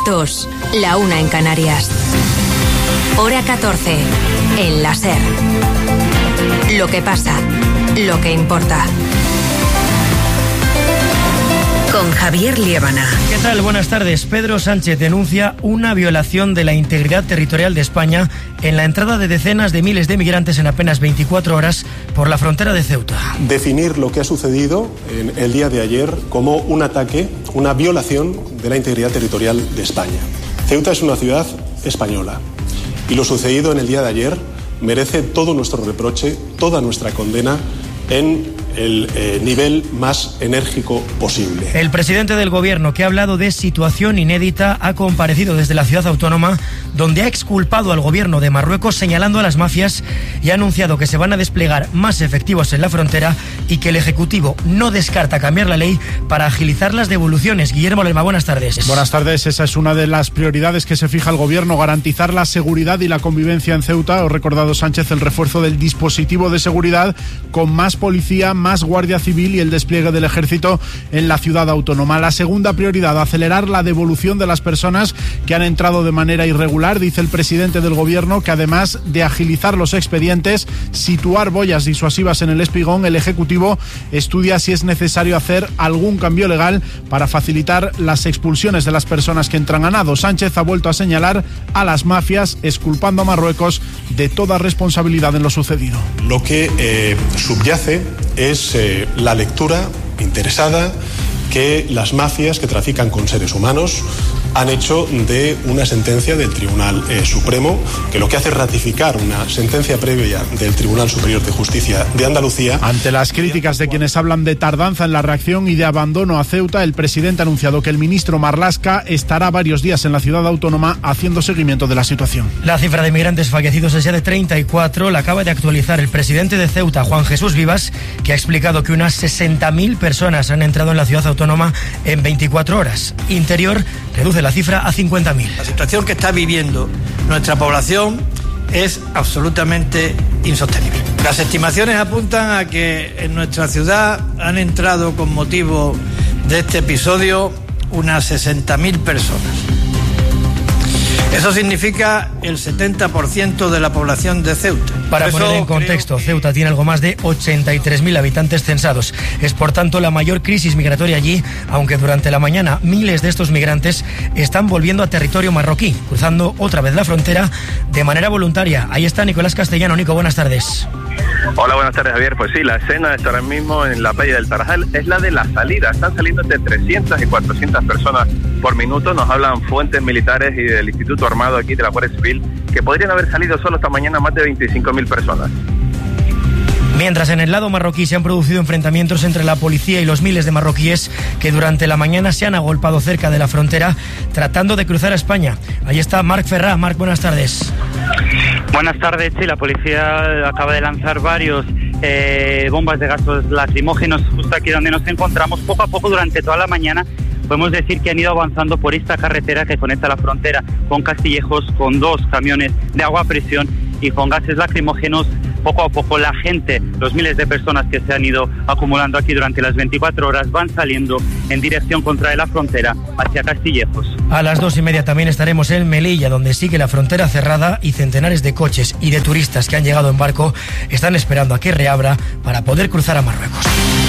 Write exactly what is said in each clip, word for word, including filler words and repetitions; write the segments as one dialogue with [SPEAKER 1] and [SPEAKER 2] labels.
[SPEAKER 1] dos, la una en Canarias. Hora catorce, en la SER. Lo que pasa, lo que importa. Con Javier Liébana.
[SPEAKER 2] ¿Qué tal? Buenas tardes. Pedro Sánchez denuncia una violación de la integridad territorial de España en la entrada de decenas de miles de migrantes en apenas veinticuatro horas por la frontera de Ceuta.
[SPEAKER 3] Definir lo que ha sucedido en el día de ayer como un ataque, una violación de la integridad territorial de España. Ceuta es una ciudad española y lo sucedido en el día de ayer merece todo nuestro reproche, toda nuestra condena en el eh, nivel más enérgico posible.
[SPEAKER 2] El presidente del gobierno, que ha hablado de situación inédita, ha comparecido desde la ciudad autónoma, donde ha exculpado al gobierno de Marruecos señalando a las mafias y ha anunciado que se van a desplegar más efectivos en la frontera y que el Ejecutivo no descarta cambiar la ley para agilizar las devoluciones. Guillermo Lerma, buenas tardes.
[SPEAKER 4] Buenas tardes. Esa es una de las prioridades que se fija el gobierno, garantizar la seguridad y la convivencia en Ceuta. Ha recordado Sánchez el refuerzo del dispositivo de seguridad con más policía, más Guardia Civil y el despliegue del Ejército en la ciudad autónoma. La segunda prioridad, acelerar la devolución de las personas que han entrado de manera irregular. Dice el presidente del gobierno que además de agilizar los expedientes, situar boyas disuasivas en el espigón, el Ejecutivo estudia si es necesario hacer algún cambio legal para facilitar las expulsiones de las personas que entran a nado. Sánchez ha vuelto a señalar a las mafias, exculpando a Marruecos de toda responsabilidad en lo sucedido.
[SPEAKER 3] Lo que eh, subyace es es eh, la lectura interesada que las mafias que trafican con seres humanos han hecho de una sentencia del Tribunal eh, Supremo, que lo que hace es ratificar una sentencia previa del Tribunal Superior de Justicia de Andalucía.
[SPEAKER 4] Ante las críticas de quienes hablan de tardanza en la reacción y de abandono a Ceuta, el presidente ha anunciado que el ministro Marlaska estará varios días en la ciudad autónoma haciendo seguimiento de la situación.
[SPEAKER 2] La cifra de migrantes fallecidos es ya de treinta y cuatro, la acaba de actualizar el presidente de Ceuta, Juan Jesús Vivas, que ha explicado que unas sesenta mil personas han entrado en la ciudad autónoma en veinticuatro horas. Interior reduce la cifra a cincuenta mil.
[SPEAKER 5] La situación que está viviendo nuestra población es absolutamente insostenible. Las estimaciones apuntan a que en nuestra ciudad han entrado con motivo de este episodio unas sesenta mil personas. Eso significa el setenta por ciento de la población de Ceuta.
[SPEAKER 2] Para poner en contexto, Ceuta tiene algo más de ochenta y tres mil habitantes censados. Es por tanto la mayor crisis migratoria allí, aunque durante la mañana miles de estos migrantes están volviendo a territorio marroquí, cruzando otra vez la frontera de manera voluntaria. Ahí está Nicolás Castellano. Nico, buenas tardes.
[SPEAKER 6] Hola, buenas tardes, Javier. Pues sí, la escena está ahora mismo en la playa del Tarajal, es la de la salida. Están saliendo entre trescientas y cuatrocientas personas por minuto. Nos hablan fuentes militares y del Instituto Armado aquí de la Guardia Civil que podrían haber salido solo esta mañana más de veinticinco mil personas.
[SPEAKER 2] Mientras en el lado marroquí se han producido enfrentamientos entre la policía y los miles de marroquíes que durante la mañana se han agolpado cerca de la frontera tratando de cruzar a España. Ahí está Marc Ferrá. Marc, buenas tardes.
[SPEAKER 7] Buenas tardes. Sí, la policía acaba de lanzar varios eh, bombas de gases lacrimógenos justo aquí donde nos encontramos. Poco a poco durante toda la mañana podemos decir que han ido avanzando por esta carretera que conecta la frontera con Castillejos, con dos camiones de agua a presión y con gases lacrimógenos. Poco a poco la gente, los miles de personas que se han ido acumulando aquí durante las veinticuatro horas van saliendo en dirección contra la frontera hacia Castillejos.
[SPEAKER 2] A las dos y media también estaremos en Melilla, donde sigue la frontera cerrada y centenares de coches y de turistas que han llegado en barco están esperando a que reabra para poder cruzar a Marruecos.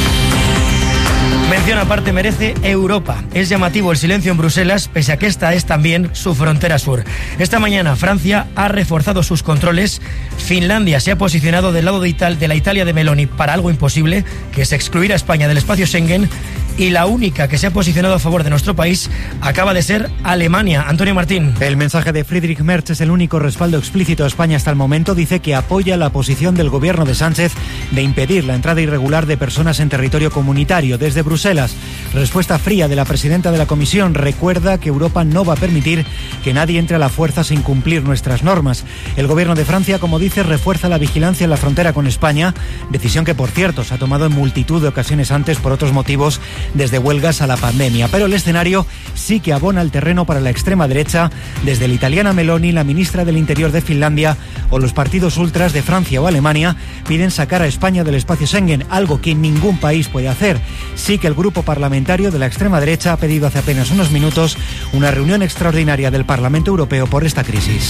[SPEAKER 2] Mención aparte merece Europa. Es llamativo el silencio en Bruselas, pese a que esta es también su frontera sur. Esta mañana Francia ha reforzado sus controles. Finlandia se ha posicionado del lado de, Ital- de la Italia de Meloni para algo imposible, que es excluir a España del espacio Schengen. Y la única que se ha posicionado a favor de nuestro país acaba de ser Alemania. Antonio Martín.
[SPEAKER 8] El mensaje de Friedrich Merz es el único respaldo explícito a España hasta el momento. Dice que apoya la posición del gobierno de Sánchez de impedir la entrada irregular de personas en territorio comunitario. Desde Bruselas, respuesta fría de la presidenta de la Comisión. Recuerda que Europa no va a permitir que nadie entre a la fuerza sin cumplir nuestras normas. El gobierno de Francia, como dice, refuerza la vigilancia en la frontera con España, decisión que, por cierto, se ha tomado en multitud de ocasiones antes por otros motivos desde huelgas a la pandemia. Pero el escenario sí que abona el terreno para la extrema derecha, desde el italiana Meloni, la ministra del Interior de Finlandia, o los partidos ultras de Francia o Alemania piden sacar a España del espacio Schengen, algo que ningún país puede hacer. Sí que el grupo parlamentario de la extrema derecha ha pedido hace apenas unos minutos una reunión extraordinaria del Parlamento Europeo por esta crisis.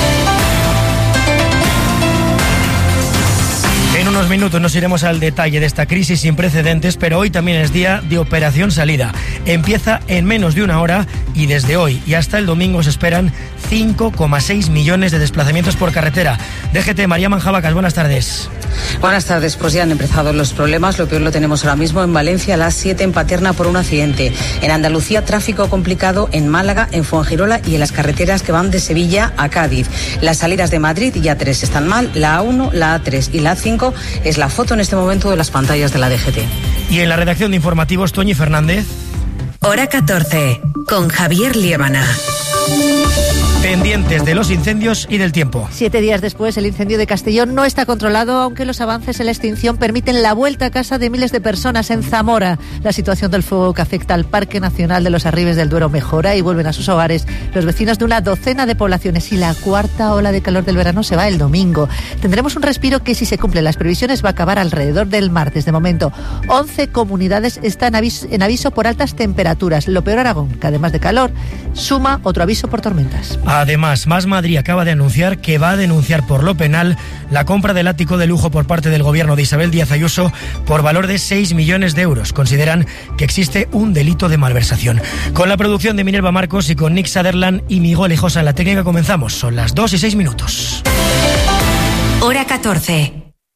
[SPEAKER 2] En unos minutos nos iremos al detalle de esta crisis sin precedentes, pero hoy también es día de Operación Salida. Empieza en menos de una hora y desde hoy y hasta el domingo se esperan cinco coma seis millones de desplazamientos por carretera. D G T, María Manjabacas, buenas tardes.
[SPEAKER 9] Buenas tardes, pues ya han empezado los problemas. Lo peor lo tenemos ahora mismo en Valencia, a las siete en Paterna por un accidente. En Andalucía, tráfico complicado en Málaga, en Fuengirola y en las carreteras que van de Sevilla a Cádiz. Las salidas de Madrid y A tres están mal, la A uno, la A tres y la A cinco es la foto en este momento de las pantallas de la D G T.
[SPEAKER 2] Y en la redacción de informativos, Toñi Fernández.
[SPEAKER 1] Hora catorce, con Javier Liébana.
[SPEAKER 2] Pendientes de los incendios y del tiempo.
[SPEAKER 10] Siete días después, el incendio de Castellón no está controlado, aunque los avances en la extinción permiten la vuelta a casa de miles de personas en Zamora. La situación del fuego que afecta al Parque Nacional de los Arribes del Duero mejora y vuelven a sus hogares los vecinos de una docena de poblaciones. Y la cuarta ola de calor del verano se va el domingo. Tendremos un respiro que, si se cumplen las previsiones, va a acabar alrededor del martes. De momento, once comunidades están en aviso por altas temperaturas. Lo peor, Aragón, que además de calor, suma otro aviso por tormentas.
[SPEAKER 2] Además, Más Madrid acaba de anunciar que va a denunciar por lo penal la compra del ático de lujo por parte del gobierno de Isabel Díaz Ayuso por valor de seis millones de euros. Consideran que existe un delito de malversación. Con la producción de Minerva Marcos y con Nick Sutherland y Miguel Lejosa en la técnica comenzamos. Son las dos y seis minutos.
[SPEAKER 1] Hora catorce.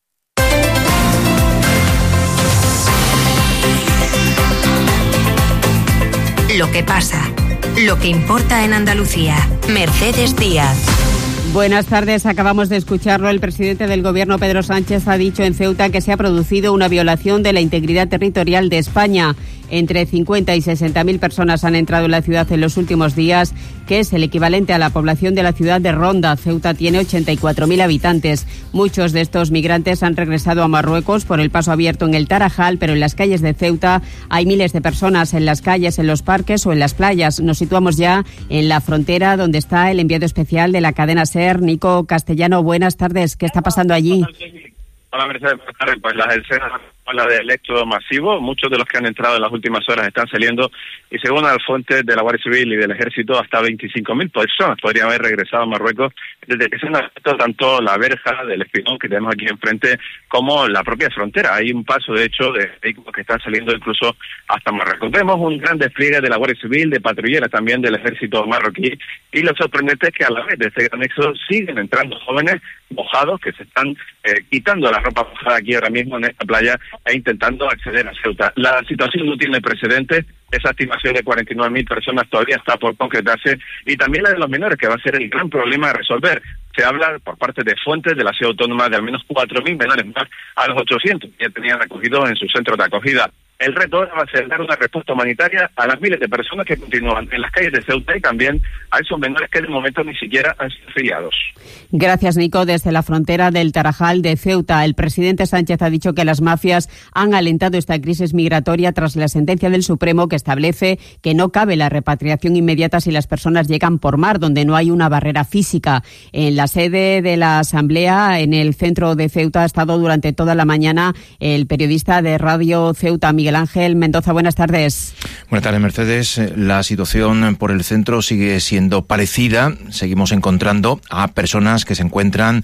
[SPEAKER 1] Lo que pasa. Lo que importa en Andalucía. Mercedes Díaz.
[SPEAKER 11] Buenas tardes. Acabamos de escucharlo. El presidente del Gobierno, Pedro Sánchez, ha dicho en Ceuta que se ha producido una violación de la integridad territorial de España. Entre cincuenta y sesenta mil personas han entrado en la ciudad en los últimos días, que es el equivalente a la población de la ciudad de Ronda. Ceuta tiene ochenta y cuatro mil habitantes. Muchos de estos migrantes han regresado a Marruecos por el paso abierto en el Tarajal, pero en las calles de Ceuta hay miles de personas en las calles, en los parques o en las playas. Nos situamos ya en la frontera, donde está el enviado especial de la cadena SER, Nico Castellano. Buenas tardes. ¿Qué está pasando allí?
[SPEAKER 6] Hola, Mercedes. Pues las escenas habla del éxodo masivo. Muchos de los que han entrado en las últimas horas están saliendo y, según las fuentes de la Guardia Civil y del Ejército, hasta veinticinco mil personas podrían haber regresado a Marruecos desde que se han abierto tanto la verja del Espinón que tenemos aquí enfrente como la propia frontera. Hay un paso, de hecho, de vehículos que están saliendo incluso hasta Marruecos. Vemos un gran despliegue de la Guardia Civil, de patrulleras también del Ejército marroquí, y lo sorprendente es que a la vez de este gran éxodo siguen entrando jóvenes mojados que se están eh, quitando la ropa mojada aquí ahora mismo en esta playa e intentando acceder a Ceuta. La situación no tiene precedentes. Esa estimación de cuarenta y nueve mil personas todavía está por concretarse, y también la de los menores, que va a ser el gran problema a resolver. Se habla por parte de fuentes de la ciudad autónoma de al menos cuatro mil menores más a los ochocientos que ya tenían acogidos en sus centros de acogida. El reto ahora va a ser dar una respuesta humanitaria a las miles de personas que continúan en las calles de Ceuta y también a esos menores que de momento ni siquiera han sido filiados.
[SPEAKER 11] Gracias, Nico. Desde la frontera del Tarajal de Ceuta, el presidente Sánchez ha dicho que las mafias han alentado esta crisis migratoria tras la sentencia del Supremo que establece que no cabe la repatriación inmediata si las personas llegan por mar, donde no hay una barrera física. En la sede de la Asamblea, en el centro de Ceuta, ha estado durante toda la mañana el periodista de Radio Ceuta, Miguel Ángel Mendoza. Buenas tardes.
[SPEAKER 12] Buenas tardes, Mercedes. La situación por el centro sigue siendo parecida. Seguimos encontrando a personas que se encuentran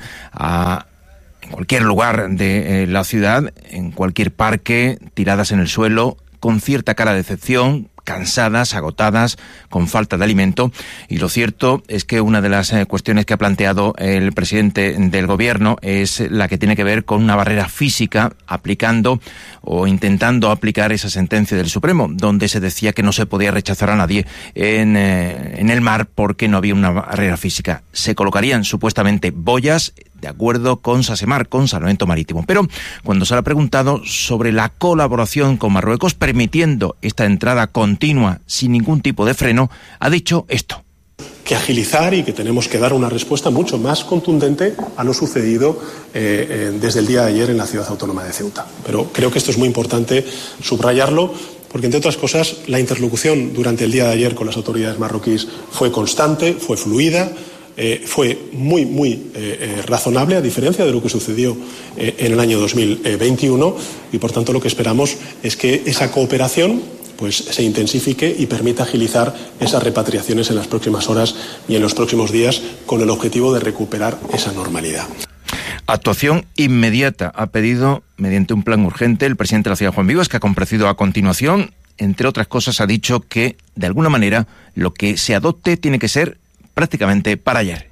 [SPEAKER 12] a en cualquier lugar de eh, la ciudad, en cualquier parque, tiradas en el suelo, con cierta cara de decepción, cansadas, agotadas, con falta de alimento. Y lo cierto es que una de las eh, cuestiones que ha planteado el presidente del Gobierno es la que tiene que ver con una barrera física, aplicando o intentando aplicar esa sentencia del Supremo, donde se decía que no se podía rechazar a nadie en, eh, en el mar porque no había una barrera física. Se colocarían supuestamente boyas de acuerdo con Sasemar, con Salvamento Marítimo. Pero cuando se le ha preguntado sobre la colaboración con Marruecos, permitiendo esta entrada continua sin ningún tipo de freno, ha dicho esto.
[SPEAKER 3] Que agilizar y que tenemos que dar una respuesta mucho más contundente a lo sucedido eh, eh, desde el día de ayer en la ciudad autónoma de Ceuta. Pero creo que esto es muy importante subrayarlo, porque, entre otras cosas, la interlocución durante el día de ayer con las autoridades marroquíes fue constante, fue fluida, eh, fue muy, muy eh, eh, razonable, a diferencia de lo que sucedió eh, en el año dos mil veintiuno, y, por tanto, lo que esperamos es que esa cooperación pues se intensifique y permita agilizar esas repatriaciones en las próximas horas y en los próximos días, con el objetivo de recuperar esa normalidad.
[SPEAKER 12] Actuación inmediata ha pedido, mediante un plan urgente, el presidente de la ciudad, Juan Vivas, que ha comparecido a continuación. Entre otras cosas, ha dicho que, de alguna manera, lo que se adopte tiene que ser prácticamente para ayer.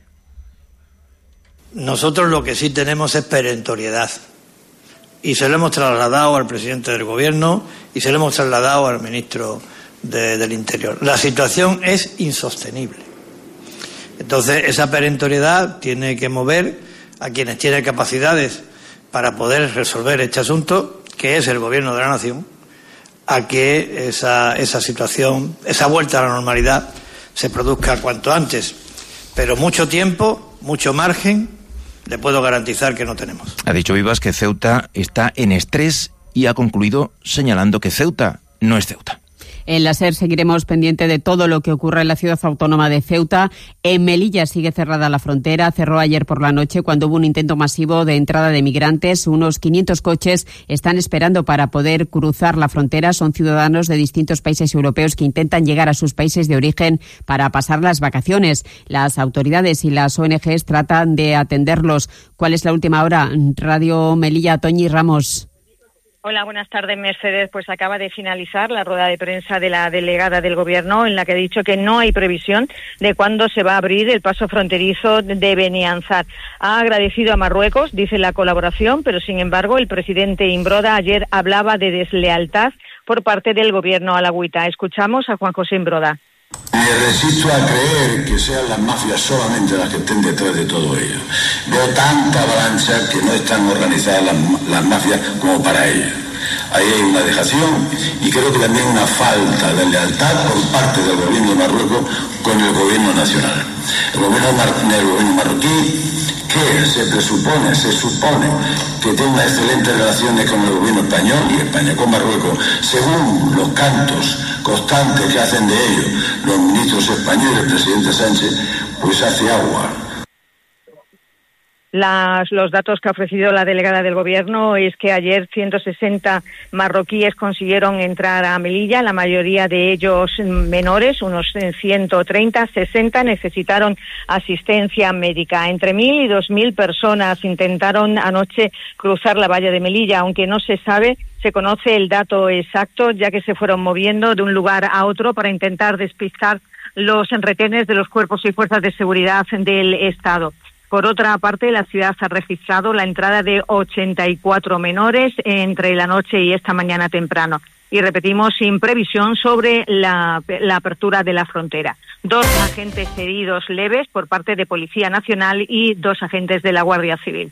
[SPEAKER 5] Nosotros lo que sí tenemos es perentoriedad. Y se lo hemos trasladado al presidente del Gobierno y se lo hemos trasladado al ministro de, del Interior. La situación es insostenible. Entonces, esa perentoriedad tiene que mover a quienes tienen capacidades para poder resolver este asunto, que es el Gobierno de la Nación, a que esa, esa situación, esa vuelta a la normalidad, se produzca cuanto antes. Pero mucho tiempo, mucho margen, le puedo garantizar que no tenemos.
[SPEAKER 12] Ha dicho Vivas que Ceuta está en estrés y ha concluido señalando que Ceuta no es Ceuta.
[SPEAKER 11] En la SER seguiremos pendiente de todo lo que ocurra en la ciudad autónoma de Ceuta. En Melilla sigue cerrada la frontera. Cerró ayer por la noche cuando hubo un intento masivo de entrada de migrantes. Unos quinientos coches están esperando para poder cruzar la frontera. Son ciudadanos de distintos países europeos que intentan llegar a sus países de origen para pasar las vacaciones. Las autoridades y las O N Ges tratan de atenderlos. ¿Cuál es la última hora? Radio Melilla, Toñi Ramos.
[SPEAKER 13] Hola, buenas tardes, Mercedes. Pues acaba de finalizar la rueda de prensa de la delegada del Gobierno, en la que ha dicho que no hay previsión de cuándo se va a abrir el paso fronterizo de Benianzar. Ha agradecido a Marruecos, dice, la colaboración, pero sin embargo el presidente Imbroda ayer hablaba de deslealtad por parte del Gobierno alauita. Escuchamos a Juan José Imbroda.
[SPEAKER 14] Me resisto a creer que sean las mafias solamente las que estén detrás de todo ello. Veo tanta avalancha que no están organizadas las, las mafias como para ello. Ahí hay una dejación y creo que también una falta de lealtad por parte del gobierno de Marruecos con el gobierno nacional. El gobierno, mar- el gobierno marroquí, que se presupone, se supone que tiene unas excelentes relaciones con el gobierno español y España con Marruecos, según los cantos constantes que hacen de ello los ministros españoles, el presidente Sánchez, pues hace agua.
[SPEAKER 13] Las, los datos que ha ofrecido la delegada del Gobierno es que ayer ciento sesenta marroquíes consiguieron entrar a Melilla, la mayoría de ellos menores, unos ciento treinta, sesenta necesitaron asistencia médica. Entre mil y dos mil personas intentaron anoche cruzar la valla de Melilla, aunque no se sabe, se conoce el dato exacto, ya que se fueron moviendo de un lugar a otro para intentar despistar los retenes de los cuerpos y fuerzas de seguridad del Estado. Por otra parte, la ciudad ha registrado la entrada de ochenta y cuatro menores entre la noche y esta mañana temprano. Y repetimos, sin previsión sobre la, la apertura de la frontera. Dos agentes heridos leves por parte de Policía Nacional y dos agentes de la Guardia Civil.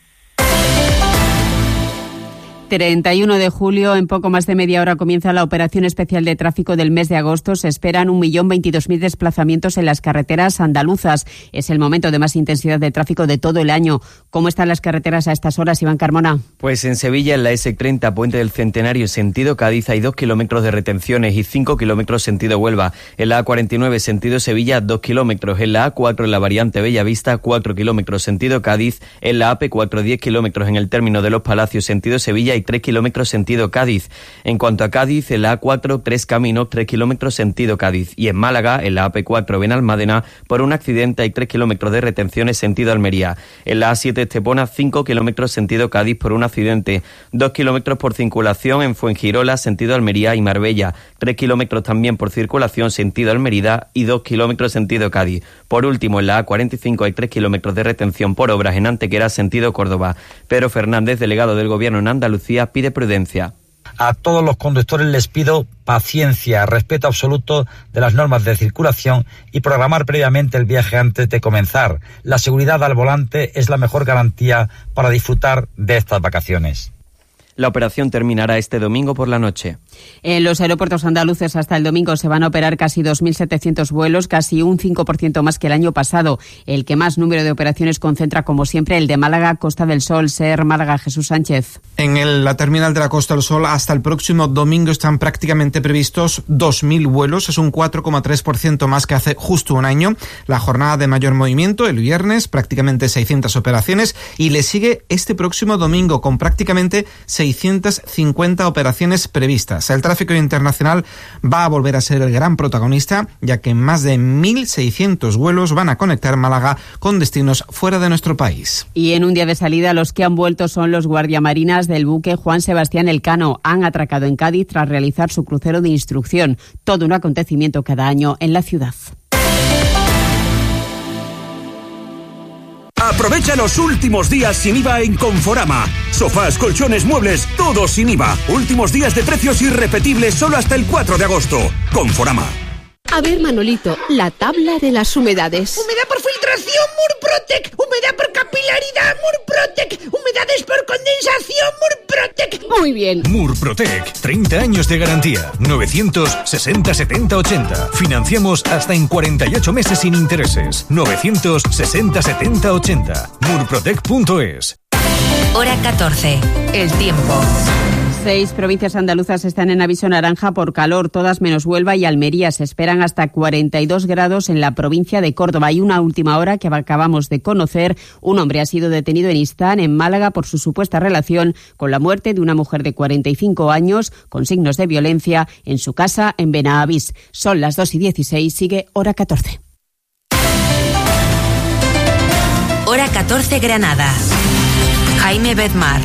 [SPEAKER 11] treinta y uno de julio, en poco más de media hora, comienza la operación especial de tráfico del mes de agosto. Se esperan un millón veintidós mil desplazamientos en las carreteras andaluzas. Es el momento de más intensidad de tráfico de todo el año. ¿Cómo están las carreteras a estas horas, Iván Carmona?
[SPEAKER 15] Pues en Sevilla, en la ese treinta, Puente del Centenario, sentido Cádiz, hay dos kilómetros de retenciones y cinco kilómetros sentido Huelva. En la A cuarenta y nueve, sentido Sevilla, dos kilómetros. En la A cuatro, en la variante Bellavista, cuatro kilómetros, sentido Cádiz. En la A P cuatro, diez kilómetros en el término de Los Palacios, sentido Sevilla, y tres kilómetros sentido Cádiz. En cuanto a Cádiz, en la A cuatro, tres caminos, tres kilómetros sentido Cádiz. Y en Málaga, en la A P cuatro, Benalmádena, por un accidente hay tres kilómetros de retenciones sentido Almería. En la A siete, Estepona, cinco kilómetros sentido Cádiz por un accidente. dos kilómetros por circulación en Fuengirola, sentido Almería y Marbella. tres kilómetros también por circulación sentido Almerida y dos kilómetros sentido Cádiz. Por último, en la A cuarenta y cinco hay tres kilómetros de retención por obras en Antequera, sentido Córdoba. Pedro Fernández, delegado del Gobierno en Andalucía, pide prudencia.
[SPEAKER 16] A todos los conductores les pido paciencia, respeto absoluto de las normas de circulación y programar previamente el viaje antes de comenzar. La seguridad al volante es la mejor garantía para disfrutar de estas vacaciones.
[SPEAKER 15] La operación terminará este domingo por la noche.
[SPEAKER 11] En los aeropuertos andaluces hasta el domingo se van a operar casi dos mil setecientos vuelos, casi un cinco por ciento más que el año pasado. El que más número de operaciones concentra, como siempre, el de Málaga, Costa del Sol. Ser Málaga, Jesús Sánchez.
[SPEAKER 17] En el, la terminal de la Costa del Sol hasta el próximo domingo están prácticamente previstos dos mil vuelos. Es un cuatro coma tres por ciento más que hace justo un año. La jornada de mayor movimiento, el viernes, prácticamente seiscientas operaciones. Y le sigue este próximo domingo con prácticamente seiscientas cincuenta operaciones previstas. El tráfico internacional va a volver a ser el gran protagonista, ya que más de mil seiscientos vuelos van a conectar Málaga con destinos fuera de nuestro país.
[SPEAKER 11] Y en un día de salida, los que han vuelto son los guardiamarinas del buque Juan Sebastián Elcano. Han atracado en Cádiz tras realizar su crucero de instrucción. Todo un acontecimiento cada año en la ciudad.
[SPEAKER 18] Aprovecha los últimos días sin I V A en Conforama. Sofás, colchones, muebles, todo sin I V A. Últimos días de precios irrepetibles solo hasta el cuatro de agosto. Conforama.
[SPEAKER 19] A ver, Manolito, la tabla de las humedades.
[SPEAKER 20] Humedad por filtración, Murprotec. Humedad por capilaridad, Murprotec. Humedades por condensación, Murprotec.
[SPEAKER 19] Muy bien.
[SPEAKER 21] Murprotec, treinta años de garantía. novecientos sesenta setenta ochenta. Financiamos hasta en cuarenta y ocho meses sin intereses. novecientos sesenta setenta ochenta. murprotec punto es.
[SPEAKER 1] Hora catorce. El tiempo.
[SPEAKER 11] Seis provincias andaluzas están en aviso naranja por calor, todas menos Huelva y Almería. Se esperan hasta cuarenta y dos grados en la provincia de Córdoba. Y una última hora que acabamos de conocer, un hombre ha sido detenido en Istán, en Málaga, por su supuesta relación con la muerte de una mujer de cuarenta y cinco años con signos de violencia en su casa en Benavís. Son las dos y dieciséis, sigue Hora catorce.
[SPEAKER 1] Hora catorce Granada. Jaime Bedmar.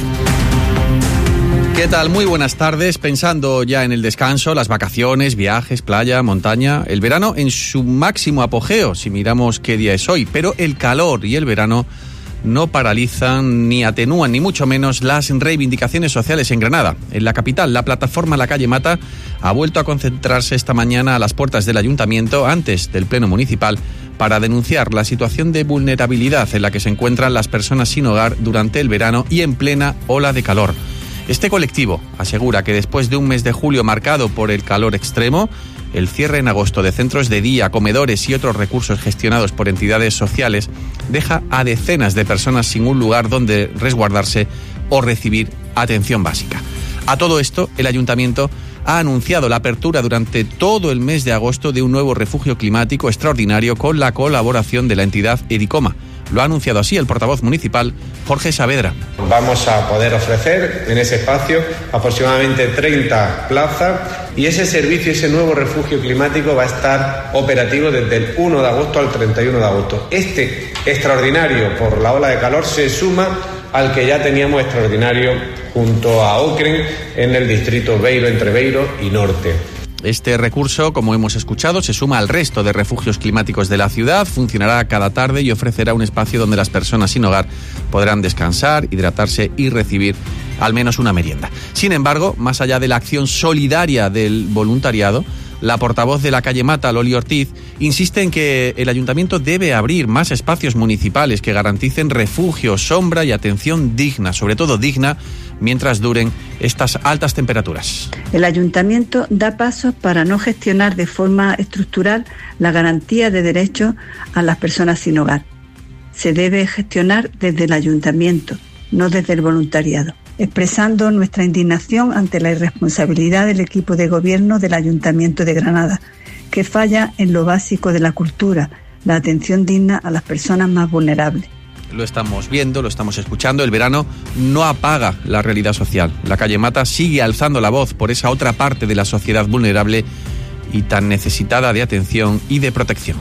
[SPEAKER 22] ¿Qué tal? Muy buenas tardes. Pensando ya en el descanso, las vacaciones, viajes, playa, montaña. El verano en su máximo apogeo, si miramos qué día es hoy. Pero el calor y el verano no paralizan ni atenúan, ni mucho menos, las reivindicaciones sociales en Granada. En la capital, la plataforma La Calle Mata ha vuelto a concentrarse esta mañana a las puertas del ayuntamiento, antes del pleno municipal, para denunciar la situación de vulnerabilidad en la que se encuentran las personas sin hogar durante el verano y en plena ola de calor. Este colectivo asegura que después de un mes de julio marcado por el calor extremo, el cierre en agosto de centros de día, comedores y otros recursos gestionados por entidades sociales deja a decenas de personas sin un lugar donde resguardarse o recibir atención básica. A todo esto, el ayuntamiento ha anunciado la apertura durante todo el mes de agosto de un nuevo refugio climático extraordinario con la colaboración de la entidad Edicoma. Lo ha anunciado así el portavoz municipal, Jorge Saavedra.
[SPEAKER 23] Vamos a poder ofrecer en ese espacio aproximadamente treinta plazas y ese servicio, ese nuevo refugio climático va a estar operativo desde el uno de agosto al treinta y uno de agosto. Este extraordinario por la ola de calor se suma al que ya teníamos extraordinario junto a Ocren en el distrito Beiro, entre Beiro y Norte.
[SPEAKER 22] Este recurso, como hemos escuchado, se suma al resto de refugios climáticos de la ciudad, funcionará cada tarde y ofrecerá un espacio donde las personas sin hogar podrán descansar, hidratarse y recibir al menos una merienda. Sin embargo, más allá de la acción solidaria del voluntariado, la portavoz de La Calle Mata, Loli Ortiz, insiste en que el ayuntamiento debe abrir más espacios municipales que garanticen refugio, sombra y atención digna, sobre todo digna, mientras duren estas altas temperaturas.
[SPEAKER 24] El ayuntamiento da pasos para no gestionar de forma estructural la garantía de derechos a las personas sin hogar. Se debe gestionar desde el ayuntamiento, no desde el voluntariado, expresando nuestra indignación ante la irresponsabilidad del equipo de gobierno del Ayuntamiento de Granada, que falla en lo básico de la cultura, la atención digna a las personas más vulnerables.
[SPEAKER 22] Lo estamos viendo, lo estamos escuchando, el verano no apaga la realidad social. La Calle Mata sigue alzando la voz por esa otra parte de la sociedad vulnerable y tan necesitada de atención y de protección.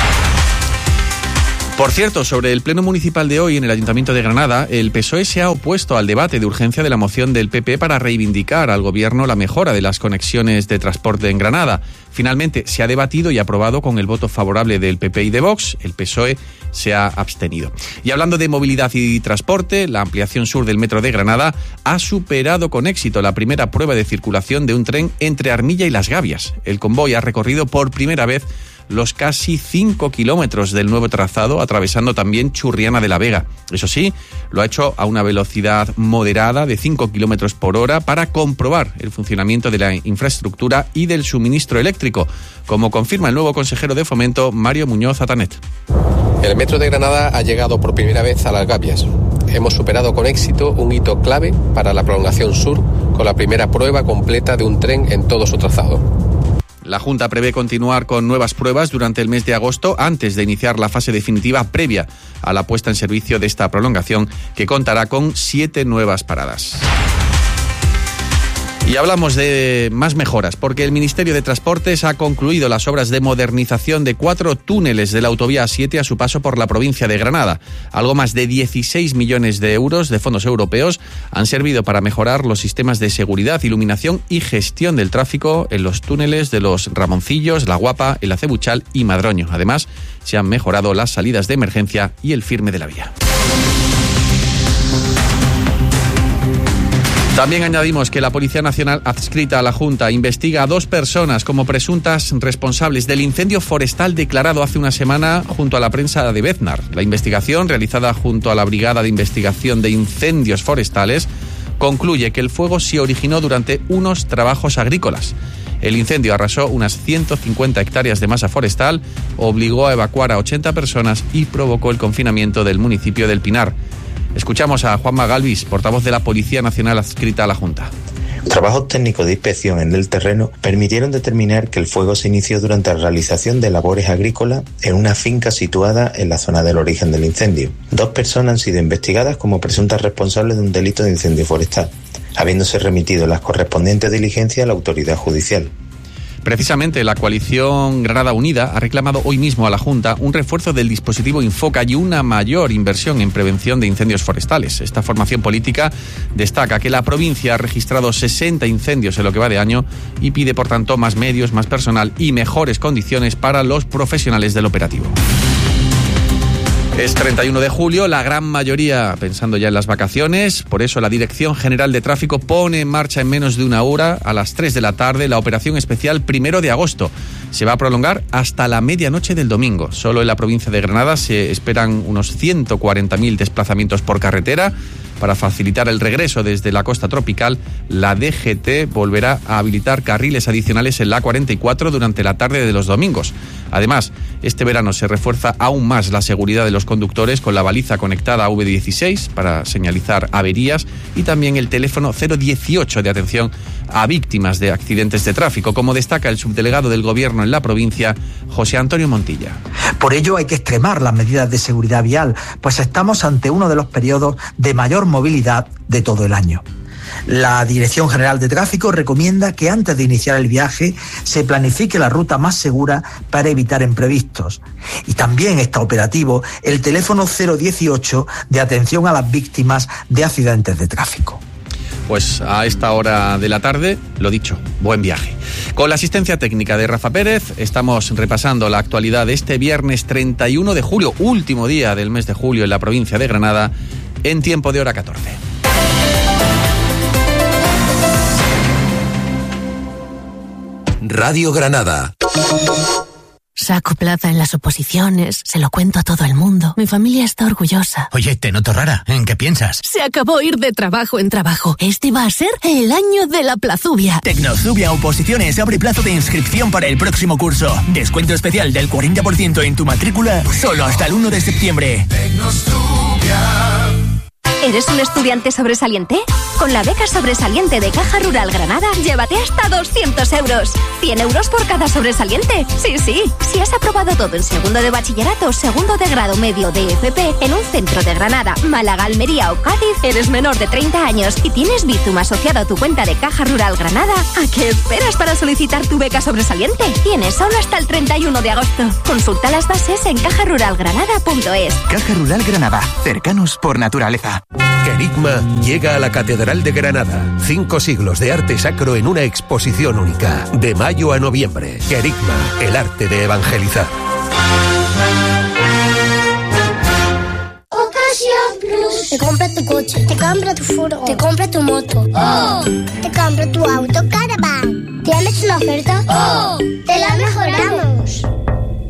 [SPEAKER 22] Por cierto, sobre el pleno municipal de hoy en el Ayuntamiento de Granada, el P S O E se ha opuesto al debate de urgencia de la moción del P P para reivindicar al Gobierno la mejora de las conexiones de transporte en Granada. Finalmente se ha debatido y aprobado con el voto favorable del P P y de Vox. El P S O E se ha abstenido. Y hablando de movilidad y transporte, la ampliación sur del metro de Granada ha superado con éxito la primera prueba de circulación de un tren entre Armilla y Las Gavias. El convoy ha recorrido por primera vez los casi cinco kilómetros del nuevo trazado, atravesando también Churriana de la Vega. Eso sí, lo ha hecho a una velocidad moderada de cinco kilómetros por hora para comprobar el funcionamiento de la infraestructura y del suministro eléctrico, como confirma el nuevo consejero de Fomento, Mario Muñoz Atanet.
[SPEAKER 4] El metro de Granada ha llegado por primera vez a Las Gavias. Hemos superado con éxito un hito clave para la prolongación sur, con la primera prueba completa de un tren en todo su trazado.
[SPEAKER 22] La Junta prevé continuar con nuevas pruebas durante el mes de agosto antes de iniciar la fase definitiva previa a la puesta en servicio de esta prolongación, que contará con siete nuevas paradas. Y hablamos de más mejoras, porque el Ministerio de Transportes ha concluido las obras de modernización de cuatro túneles de la autovía A siete a su paso por la provincia de Granada. Algo más de dieciséis millones de euros de fondos europeos han servido para mejorar los sistemas de seguridad, iluminación y gestión del tráfico en los túneles de los Ramoncillos, La Guapa, El Acebuchal y Madroño. Además, se han mejorado las salidas de emergencia y el firme de la vía. También añadimos que la Policía Nacional adscrita a la Junta investiga a dos personas como presuntas responsables del incendio forestal declarado hace una semana junto a la prensa de Beznar. La investigación, realizada junto a la Brigada de Investigación de Incendios Forestales, concluye que el fuego se originó durante unos trabajos agrícolas. El incendio arrasó unas ciento cincuenta hectáreas de masa forestal, obligó a evacuar a ochenta personas y provocó el confinamiento del municipio del Pinar. Escuchamos a Juanma Galvis, portavoz de la Policía Nacional adscrita a la Junta.
[SPEAKER 7] Trabajos técnicos de inspección en el terreno permitieron determinar que el fuego se inició durante la realización de labores agrícolas en una finca situada en la zona del origen del incendio. Dos personas han sido investigadas como presuntas responsables de un delito de incendio forestal, habiéndose remitido las correspondientes diligencias a la autoridad judicial.
[SPEAKER 22] Precisamente la coalición Granada Unida ha reclamado hoy mismo a la Junta un refuerzo del dispositivo Infoca y una mayor inversión en prevención de incendios forestales. Esta formación política destaca que la provincia ha registrado sesenta incendios en lo que va de año y pide, por tanto, más medios, más personal y mejores condiciones para los profesionales del operativo. Es treinta y uno de julio, la gran mayoría pensando ya en las vacaciones, por eso la Dirección General de Tráfico pone en marcha en menos de una hora, a las tres de la tarde, la operación especial primero de agosto. Se va a prolongar hasta la medianoche del domingo. Solo en la provincia de Granada se esperan unos ciento cuarenta mil desplazamientos por carretera. Para facilitar el regreso desde la costa tropical, la D G T volverá a habilitar carriles adicionales en la A cuarenta y cuatro durante la tarde de los domingos. Además, este verano se refuerza aún más la seguridad de los conductores con la baliza conectada a V dieciséis para señalizar averías y también el teléfono cero dieciocho de atención a víctimas de accidentes de tráfico, como destaca el subdelegado del Gobierno en la provincia, José Antonio Montilla.
[SPEAKER 8] Por ello hay que extremar las medidas de seguridad vial, pues estamos ante uno de los periodos de mayor movilidad de todo el año. La Dirección General de Tráfico recomienda que antes de iniciar el viaje se planifique la ruta más segura para evitar imprevistos. Y también está operativo el teléfono cero dieciocho de atención a las víctimas de accidentes de tráfico.
[SPEAKER 22] Pues a esta hora de la tarde, lo dicho, buen viaje. Con la asistencia técnica de Rafa Pérez, estamos repasando la actualidad de este viernes treinta y uno de julio, último día del mes de julio en la provincia de Granada, en tiempo de hora catorce.
[SPEAKER 9] Radio Granada.
[SPEAKER 25] Saco plaza en las oposiciones, se lo cuento a todo el mundo. Mi familia está orgullosa.
[SPEAKER 26] Oye, te noto rara. ¿En qué piensas?
[SPEAKER 25] Se acabó ir de trabajo en trabajo. Este va a ser el año de la plazubia.
[SPEAKER 26] Tecnozubia Oposiciones abre plazo de inscripción para el próximo curso. Descuento especial del cuarenta por ciento en tu matrícula solo hasta el uno de septiembre.
[SPEAKER 27] Tecnozubia. ¿Eres un estudiante sobresaliente? Con la beca sobresaliente de Caja Rural Granada, llévate hasta doscientos euros. cien euros por cada sobresaliente. Sí, sí. Si has aprobado todo en segundo de bachillerato, segundo de grado medio de F P, en un centro de Granada, Málaga, Almería o Cádiz, eres menor de treinta años y tienes Bizum asociado a tu cuenta de Caja Rural Granada, ¿a qué esperas para solicitar tu beca sobresaliente? Tienes solo hasta el treinta y uno de agosto. Consulta las bases en caja rural granada punto es.
[SPEAKER 26] Caja Rural Granada. Cercanos por naturaleza.
[SPEAKER 9] Querigma llega a la Catedral de Granada. Cinco siglos de arte sacro en una exposición única. De mayo a noviembre. Querigma, el arte de evangelizar.
[SPEAKER 28] Ocasión Plus. Te compra tu coche, te compra tu furgo, te compra tu moto. ¡Oh! Te compra tu auto Caravan. ¿Tienes una oferta? ¡Oh! ¡Te la mejoramos!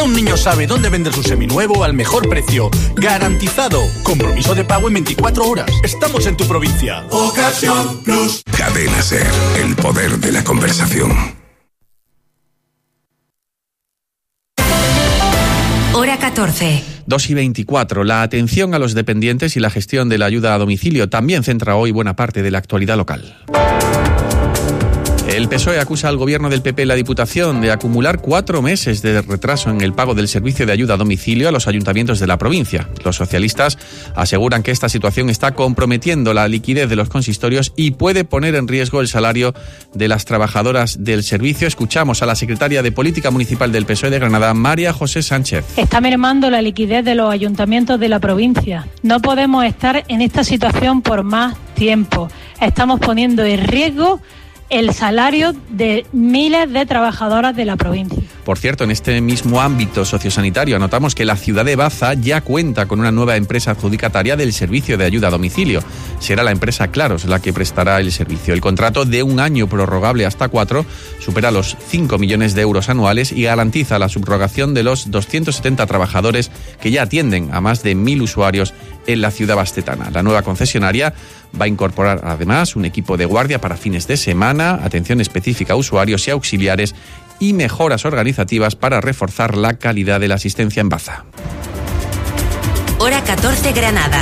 [SPEAKER 2] Un niño sabe dónde vender su seminuevo al mejor precio. ¡Garantizado! Compromiso de pago en veinticuatro horas. Estamos en tu provincia.
[SPEAKER 3] Ocasión Plus. Cadena SER, el poder de la conversación.
[SPEAKER 1] Hora catorce.
[SPEAKER 22] dos y veinticuatro. La atención a los dependientes y la gestión de la ayuda a domicilio también centra hoy buena parte de la actualidad local. El P S O E acusa al gobierno del P P y la Diputación de acumular cuatro meses de retraso en el pago del servicio de ayuda a domicilio a los ayuntamientos de la provincia. Los socialistas aseguran que esta situación está comprometiendo la liquidez de los consistorios y puede poner en riesgo el salario de las trabajadoras del servicio. Escuchamos a la secretaria de Política Municipal del P S O E de Granada, María José Sánchez.
[SPEAKER 5] Está mermando la liquidez de los ayuntamientos de la provincia. No podemos estar en esta situación por más tiempo. Estamos poniendo en riesgo el salario de miles de trabajadoras de la provincia.
[SPEAKER 22] Por cierto, en este mismo ámbito sociosanitario anotamos que la ciudad de Baza ya cuenta con una nueva empresa adjudicataria del servicio de ayuda a domicilio. Será la empresa Claros la que prestará el servicio. El contrato, de un año prorrogable hasta cuatro, supera los cinco millones de euros anuales y garantiza la subrogación de los doscientos setenta trabajadores que ya atienden a más de mil usuarios en la ciudad bastetana. La nueva concesionaria va a incorporar además un equipo de guardia para fines de semana, atención específica a usuarios y auxiliares y mejoras organizativas para reforzar la calidad de la asistencia en Baza.
[SPEAKER 1] Hora catorce, Granada.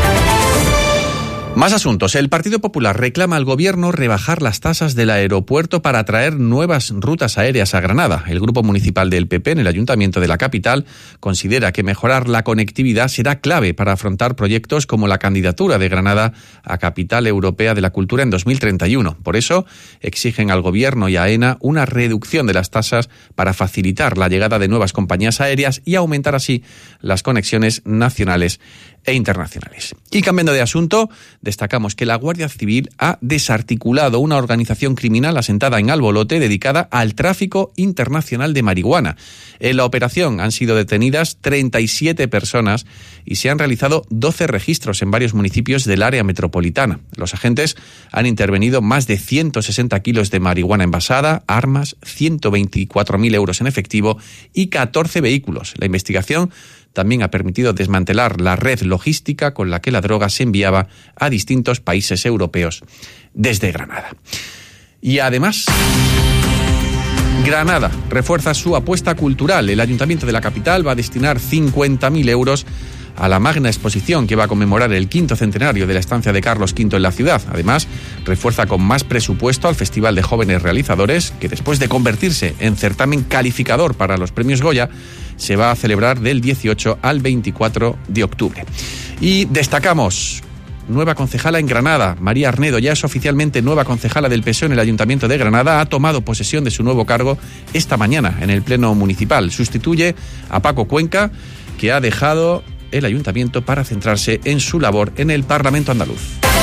[SPEAKER 22] Más asuntos. El Partido Popular reclama al Gobierno rebajar las tasas del aeropuerto para atraer nuevas rutas aéreas a Granada. El Grupo Municipal del P P en el Ayuntamiento de la capital considera que mejorar la conectividad será clave para afrontar proyectos como la candidatura de Granada a Capital Europea de la Cultura en dos mil treinta y uno. Por eso exigen al Gobierno y a AENA una reducción de las tasas para facilitar la llegada de nuevas compañías aéreas y aumentar así las conexiones nacionales e internacionales. Y cambiando de asunto, destacamos que la Guardia Civil ha desarticulado una organización criminal asentada en Albolote dedicada al tráfico internacional de marihuana. En la operación han sido detenidas treinta y siete personas y se han realizado doce registros en varios municipios del área metropolitana. Los agentes han intervenido más de ciento sesenta kilos de marihuana envasada, armas, ciento veinticuatro mil euros en efectivo y catorce vehículos. La investigación también ha permitido desmantelar la red logística con la que la droga se enviaba a distintos países europeos desde Granada. Y además, Granada refuerza su apuesta cultural. El Ayuntamiento de la capital va a destinar cincuenta mil euros a la magna exposición que va a conmemorar el quinto centenario de la estancia de Carlos quinto en la ciudad. Además, refuerza con más presupuesto al Festival de Jóvenes Realizadores, que después de convertirse en certamen calificador para los premios Goya, se va a celebrar del dieciocho al veinticuatro de octubre. Y destacamos nueva concejala en Granada. María Arnedo ya es oficialmente nueva concejala del P S O E en el Ayuntamiento de Granada. Ha tomado posesión de su nuevo cargo esta mañana en el Pleno Municipal. Sustituye a Paco Cuenca, que ha dejado el Ayuntamiento para centrarse en su labor en el Parlamento andaluz.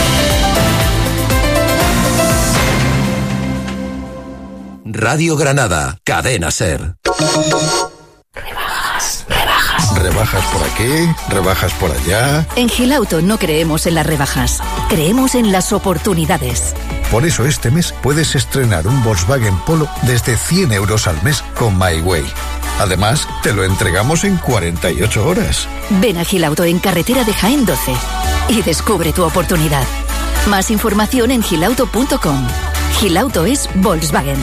[SPEAKER 21] Radio Granada, Cadena SER.
[SPEAKER 28] Rebajas, rebajas.
[SPEAKER 6] ¿Rebajas por aquí? ¿Rebajas por allá?
[SPEAKER 25] En Gilauto no creemos en las rebajas, creemos en las oportunidades.
[SPEAKER 6] Por eso este mes puedes estrenar un Volkswagen Polo desde cien euros al mes con MyWay. Además, te lo entregamos en cuarenta y ocho horas.
[SPEAKER 25] Ven a Gilauto en carretera de Jaén doce y descubre tu oportunidad. Más información en gilauto punto com. Gilauto es Volkswagen.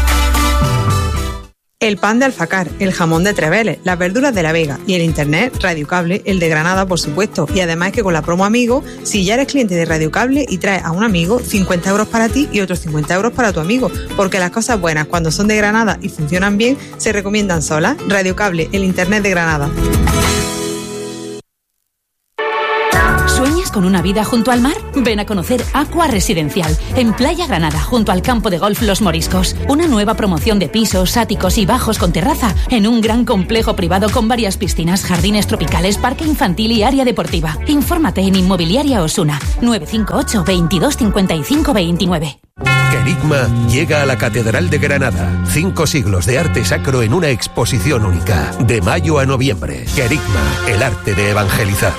[SPEAKER 10] El pan de Alfacar, el jamón de Treveles, las verduras de La Vega y el internet Radio Cable, el de Granada, por supuesto. Y además que con la promo Amigo, si ya eres cliente de Radio Cable y traes a un amigo, cincuenta euros para ti y otros cincuenta euros para tu amigo. Porque las cosas buenas, cuando son de Granada y funcionan bien, se recomiendan solas. Radio Cable, el internet de Granada.
[SPEAKER 25] ¿Sueñas con una vida junto al mar? Ven a conocer Aqua Residencial, en Playa Granada, junto al campo de golf Los Moriscos. Una nueva promoción de pisos, áticos y bajos con terraza, en un gran complejo privado con varias piscinas, jardines tropicales, parque infantil y área deportiva. Infórmate en Inmobiliaria Osuna, nueve cinco ocho, veintidós, cincuenta y cinco, veintinueve.
[SPEAKER 9] Querigma llega a la Catedral de Granada. Cinco siglos de arte sacro en una exposición única. De mayo a noviembre. Querigma, el arte de evangelizar.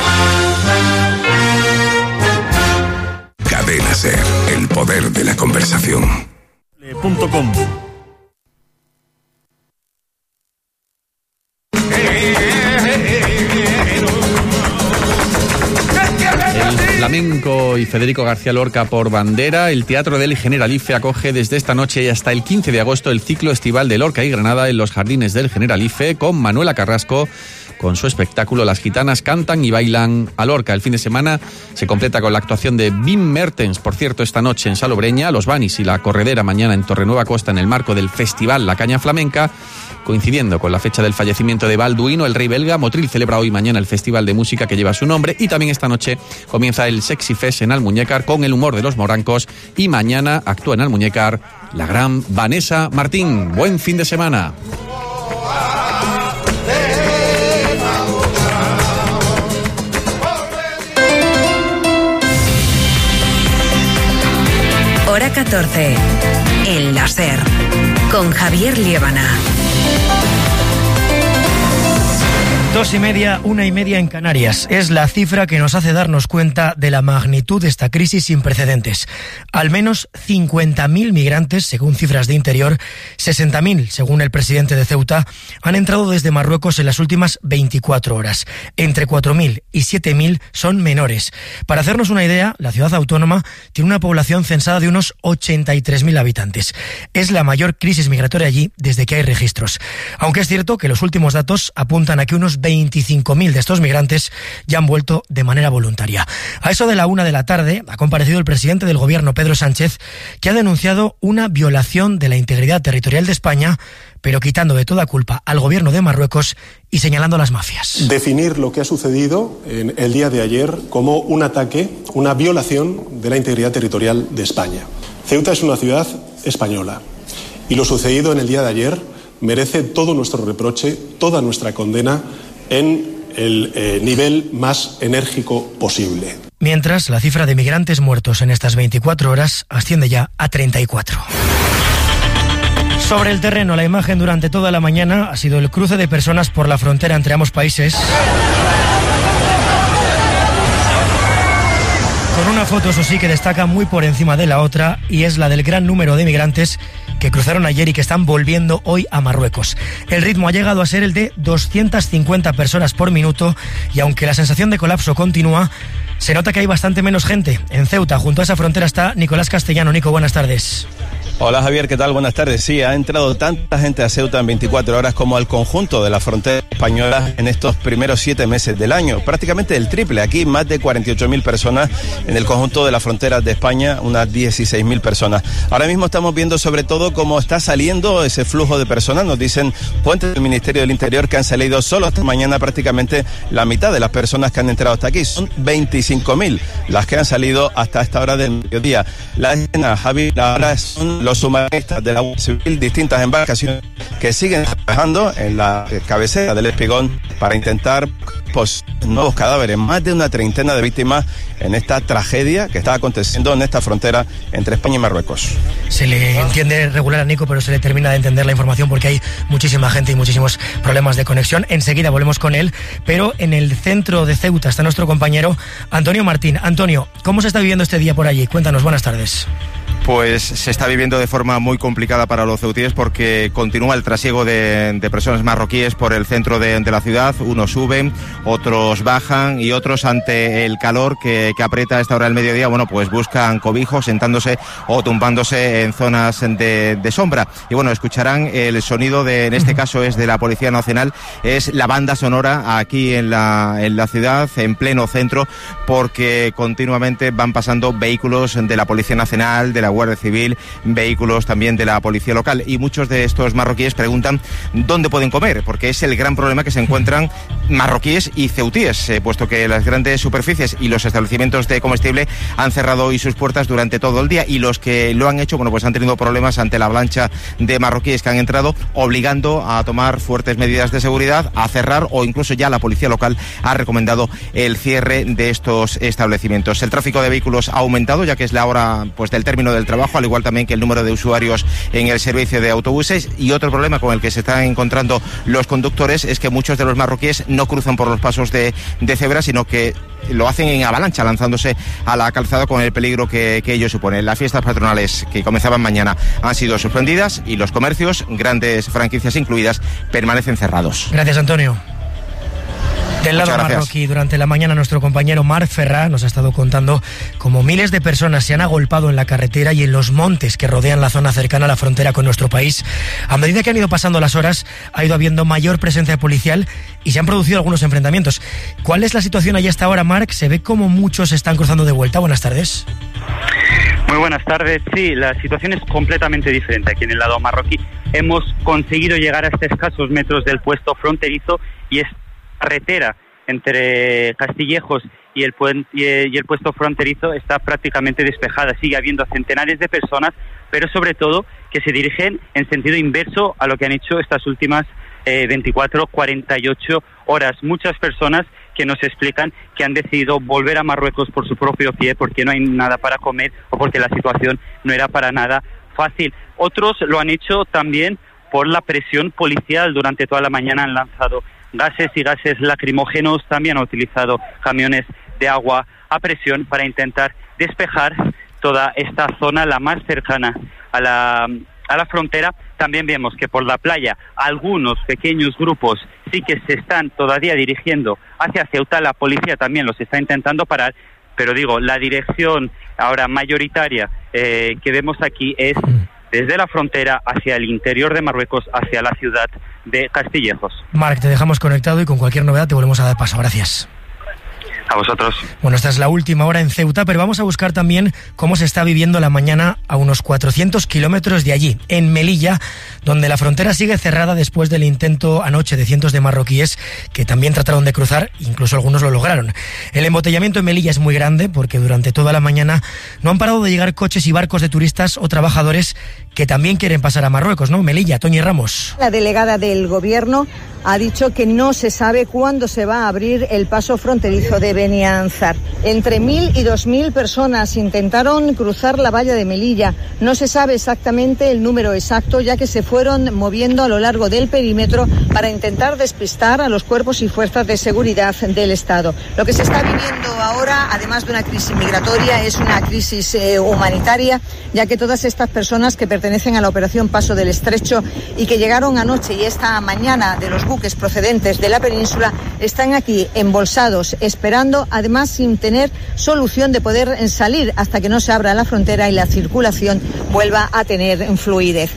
[SPEAKER 3] Cadena SER, el poder de la conversación.
[SPEAKER 21] Punto com.
[SPEAKER 22] flamenco y Federico García Lorca por bandera, el Teatro del Generalife acoge desde esta noche y hasta el quince de agosto el ciclo estival de Lorca y Granada en los jardines del Generalife con Manuela Carrasco, con su espectáculo Las gitanas cantan y bailan a Lorca. El fin de semana se completa con la actuación de Wim Mertens, por cierto, esta noche en Salobreña, Los Banis y La Corredera mañana en Torrenueva Costa en el marco del Festival La Caña Flamenca. Coincidiendo con la fecha del fallecimiento de Balduino, el rey belga, Motril celebra hoy y mañana el festival de música que lleva su nombre, y también esta noche comienza el Sexy Fest en Almuñécar con el humor de los morancos, y mañana actúa en Almuñécar la gran Vanessa Martín. Buen fin de semana.
[SPEAKER 1] Hora catorce, en la SER, con Javier Liébana.
[SPEAKER 12] Dos y media, una y media en Canarias. Es la cifra que nos hace darnos cuenta de la magnitud de esta crisis sin precedentes. Al menos cincuenta mil migrantes, según cifras de Interior, sesenta mil, según el presidente de Ceuta, han entrado desde Marruecos en las últimas veinticuatro horas. Entre cuatro mil y siete mil son menores. Para hacernos una idea, la ciudad autónoma tiene una población censada de unos ochenta y tres mil habitantes. Es la mayor crisis migratoria allí desde que hay registros. Aunque es cierto que los últimos datos apuntan a que unos veinticinco mil de estos migrantes ya han vuelto de manera voluntaria. A eso de la una de la tarde ha comparecido el presidente del gobierno, Pedro Sánchez, que ha denunciado una violación de la integridad territorial de España, pero quitando de toda culpa al gobierno de Marruecos y señalando a las mafias.
[SPEAKER 13] Definir lo que ha sucedido en el día de ayer como un ataque, una violación de la integridad territorial de España. Ceuta es una ciudad española y lo sucedido en el día de ayer merece todo nuestro reproche, toda nuestra condena en el eh, nivel más enérgico posible.
[SPEAKER 12] Mientras, la cifra de migrantes muertos en estas veinticuatro horas asciende ya a treinta y cuatro. Sobre el terreno, la imagen durante toda la mañana ha sido el cruce de personas por la frontera entre ambos países. Con una foto, eso sí, que destaca muy por encima de la otra, y es la del gran número de migrantes que cruzaron ayer y que están volviendo hoy a Marruecos. El ritmo ha llegado a ser el de doscientas cincuenta personas por minuto, y aunque la sensación de colapso continúa, se nota que hay bastante menos gente. En Ceuta, junto a esa frontera, está Nicolás Castellano. Nico, buenas tardes.
[SPEAKER 14] Hola Javier, ¿qué tal? Buenas tardes. Sí, ha entrado tanta gente a Ceuta en veinticuatro horas como al conjunto de la frontera española en estos primeros siete meses del año. Prácticamente el triple. Aquí más de cuarenta y ocho mil personas en el conjunto de las fronteras de España, unas dieciséis mil personas. Ahora mismo estamos viendo sobre todo cómo está saliendo ese flujo de personas. Nos dicen fuentes del Ministerio del Interior que han salido solo esta mañana prácticamente la mitad de las personas que han entrado hasta aquí. Son veinticinco mil las que han salido hasta esta hora del mediodía. La escena, Javi, ahora son los sumaristas de la Guardia Civil, distintas embarcaciones que siguen trabajando en la cabecera del Espigón para intentar pues, nuevos cadáveres. Más de una treintena de víctimas en esta tragedia que está aconteciendo en esta frontera entre España y Marruecos.
[SPEAKER 12] Se le entiende regular a Nico, pero se le termina de entender la información porque hay muchísima gente y muchísimos problemas de conexión. Enseguida volvemos con él, pero en el centro de Ceuta está nuestro compañero Antonio Martín. Antonio, ¿cómo se está viviendo este día por allí? Cuéntanos, buenas tardes.
[SPEAKER 15] Pues se está viviendo de forma muy complicada para los ceutíes porque continúa el trasiego de, de personas marroquíes por el centro de, de la ciudad. Unos suben, otros bajan y otros, ante el calor que, que aprieta a esta hora del mediodía, bueno, pues buscan cobijo sentándose o tumbándose en zonas de, de sombra. Y bueno, escucharán el sonido de, en este caso es de la Policía Nacional, es la banda sonora aquí en la, en la ciudad, en pleno centro, porque continuamente van pasando vehículos de la Policía Nacional, de la Guardia Civil, vehículos también de la policía local, y muchos de estos marroquíes preguntan dónde pueden comer, porque es el gran problema que se encuentran marroquíes y ceutíes, eh, puesto que las grandes superficies y los establecimientos de comestible han cerrado hoy sus puertas durante todo el día, y los que lo han hecho, bueno, pues han tenido problemas ante la avalancha de marroquíes que han entrado, obligando a tomar fuertes medidas de seguridad, a cerrar, o incluso ya la policía local ha recomendado el cierre de estos establecimientos. El tráfico de vehículos ha aumentado, ya que es la hora pues del término del trabajo, al igual también que el número de usuarios en el servicio de autobuses. Y otro problema con el que se están encontrando los conductores es que muchos de los marroquíes no cruzan por los pasos de, de cebra, sino que lo hacen en avalancha, lanzándose a la calzada con el peligro que, que ello supone. Las fiestas patronales que comenzaban mañana han sido suspendidas y los comercios, grandes franquicias incluidas, permanecen cerrados.
[SPEAKER 12] Gracias, Antonio. Del lado marroquí, durante la mañana nuestro compañero Marc Ferrà nos ha estado contando cómo miles de personas se han agolpado en la carretera y en los montes que rodean la zona cercana a la frontera con nuestro país. A medida que han ido pasando las horas, ha ido habiendo mayor presencia policial y se han producido algunos enfrentamientos. ¿Cuál es la situación allí hasta ahora, Marc? Se ve como muchos se están cruzando de vuelta. Buenas tardes.
[SPEAKER 11] Muy buenas tardes. Sí, la situación es completamente diferente aquí en el lado marroquí. Hemos conseguido llegar hasta escasos metros del puesto fronterizo y es carretera entre Castillejos y el, puen- y el puesto fronterizo está prácticamente despejada. Sigue habiendo centenares de personas, pero sobre todo que se dirigen en sentido inverso a lo que han hecho estas últimas eh, veinticuatro, cuarenta y ocho horas. Muchas personas que nos explican que han decidido volver a Marruecos por su propio pie porque no hay nada para comer o porque la situación no era para nada fácil. Otros lo han hecho también por la presión policial. Durante toda la mañana han lanzado gases y gases lacrimógenos, también han utilizado camiones de agua a presión para intentar despejar toda esta zona, la más cercana a la, a la frontera. También vemos que por la playa algunos pequeños grupos sí que se están todavía dirigiendo hacia Ceuta. La policía también los está intentando parar, pero digo, la dirección ahora mayoritaria eh, que vemos aquí es desde la frontera hacia el interior de Marruecos, hacia la ciudad de Castillejos.
[SPEAKER 12] Marc, te dejamos conectado y con cualquier novedad te volvemos a dar paso. Gracias.
[SPEAKER 11] A vosotros.
[SPEAKER 12] Bueno, esta es la última hora en Ceuta, pero vamos a buscar también cómo se está viviendo la mañana a unos cuatrocientos kilómetros de allí, en Melilla, donde la frontera sigue cerrada después del intento anoche de cientos de marroquíes que también trataron de cruzar, incluso algunos lo lograron. El embotellamiento en Melilla es muy grande porque durante toda la mañana no han parado de llegar coches y barcos de turistas o trabajadores que también quieren pasar a Marruecos, ¿no? Melilla, Toñi Ramos.
[SPEAKER 16] La delegada del Gobierno ha dicho que no se sabe cuándo se va a abrir el paso fronterizo de Beni Ansar. Entre mil y dos mil personas intentaron cruzar la valla de Melilla. No se sabe exactamente el número exacto, ya que se fueron moviendo a lo largo del perímetro para intentar despistar a los cuerpos y fuerzas de seguridad del Estado. Lo que se está viviendo ahora, además de una crisis migratoria, es una crisis eh, humanitaria, ya que todas estas personas que pertenecen a la operación Paso del Estrecho y que llegaron anoche y esta mañana de los buques procedentes de la península están aquí embolsados, esperando, además sin tener solución de poder salir hasta que no se abra la frontera y la circulación vuelva a tener fluidez.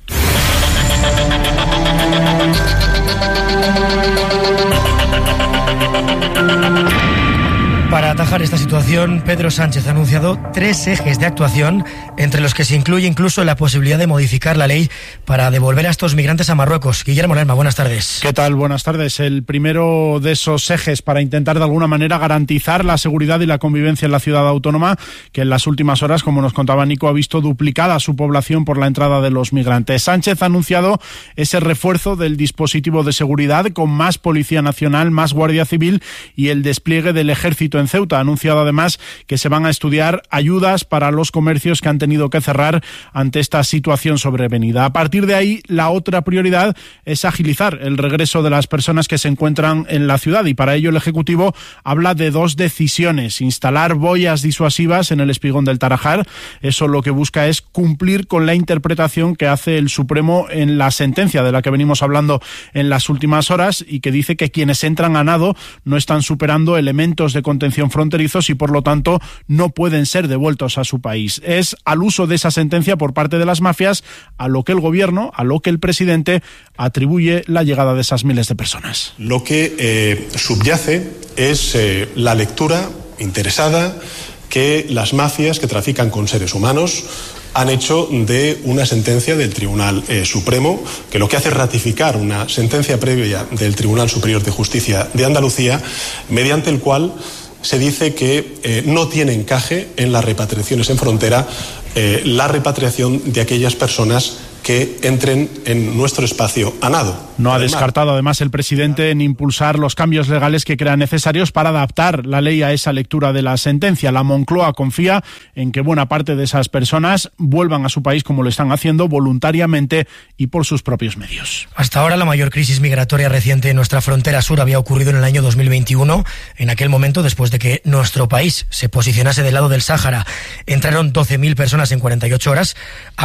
[SPEAKER 12] Para atajar esta situación, Pedro Sánchez ha anunciado tres ejes de actuación, entre los que se incluye incluso la posibilidad de modificar la ley para devolver a estos migrantes a Marruecos. Guillermo Lerma, buenas tardes.
[SPEAKER 17] ¿Qué tal? Buenas tardes. El primero de esos ejes para intentar de alguna manera garantizar la seguridad y la convivencia en la ciudad autónoma, que en las últimas horas, como nos contaba Nico, ha visto duplicada su población por la entrada de los migrantes. Sánchez ha anunciado ese refuerzo del dispositivo de seguridad con más Policía Nacional, más Guardia Civil y el despliegue del Ejército en Ceuta. Ha anunciado además que se van a estudiar ayudas para los comercios que han tenido que cerrar ante esta situación sobrevenida. A partir de ahí, la otra prioridad es agilizar el regreso de las personas que se encuentran en la ciudad y para ello el Ejecutivo habla de dos decisiones: instalar boyas disuasivas en el espigón del Tarajar. Eso lo que busca es cumplir con la interpretación que hace el Supremo en la sentencia de la que venimos hablando en las últimas horas y que dice que quienes entran a nado no están superando elementos de contención fronterizos y por lo tanto no pueden ser devueltos a su país. Es al uso de esa sentencia por parte de las mafias a lo que el gobierno, a lo que el presidente atribuye la llegada de esas miles de personas.
[SPEAKER 13] Lo que eh, subyace es eh, la lectura interesada que las mafias que trafican con seres humanos han hecho de una sentencia del Tribunal eh, Supremo, que lo que hace es ratificar una sentencia previa del Tribunal Superior de Justicia de Andalucía, mediante el cual se dice que eh, no tiene encaje en las repatriaciones en frontera eh, la repatriación de aquellas personas que entren en nuestro espacio a nado.
[SPEAKER 17] No ha descartado además el presidente en impulsar los cambios legales que crea necesarios para adaptar la ley a esa lectura de la sentencia. La Moncloa confía en que buena parte de esas personas vuelvan a su país como lo están haciendo voluntariamente y por sus propios medios.
[SPEAKER 12] Hasta ahora la mayor crisis migratoria reciente en nuestra frontera sur había ocurrido en el año dos mil veintiuno. En aquel momento, después de que nuestro país se posicionase del lado del Sáhara, entraron doce mil personas en cuarenta y ocho horas.